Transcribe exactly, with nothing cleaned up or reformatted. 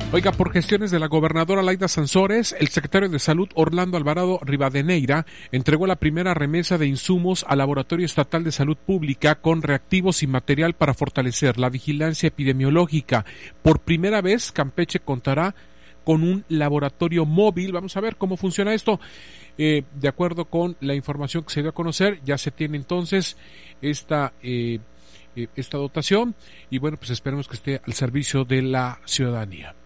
Oiga, por gestiones de la gobernadora Laida Sansores, el secretario de Salud Orlando Alvarado Rivadeneira entregó la primera remesa de insumos al Laboratorio Estatal de Salud Pública con reactivos y material para fortalecer la vigilancia epidemiológica. Por primera vez, Campeche contará con un laboratorio móvil. Vamos a ver cómo funciona esto. Eh, de acuerdo con la información que se dio a conocer, ya se tiene entonces esta eh, esta dotación y bueno, pues esperemos que esté al servicio de la ciudadanía.